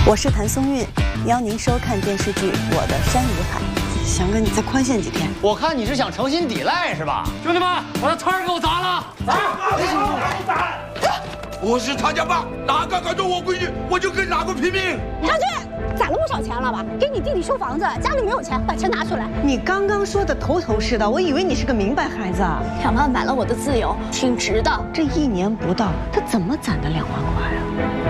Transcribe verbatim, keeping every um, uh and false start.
我是谭松韵，邀您收看电视剧《我的山与海》。翔哥，你再宽限几天。 我看你是想诚心抵赖是吧？兄弟们，把他摊儿给我砸了！砸！ 砸！我是他家爸，哪个敢动我闺女，我就跟哪个拼命。 张俊，攒了不少钱了吧？给你弟弟修房子，家里没有钱，把钱拿出来。 你刚刚说的头头是道，我以为你是个明白孩子。 两万买了我的自由，挺值的。 这一年不到，他怎么攒的两万块啊？